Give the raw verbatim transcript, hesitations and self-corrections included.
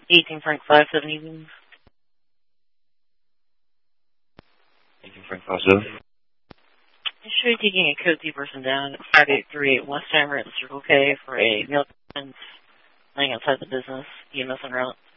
eighteen Frank five seven Evenings. eighteen Frank five seven. You should be taking a code D person down at five eight three eight West Hammer at the Circle K for a meal laying outside the business, E M S en route.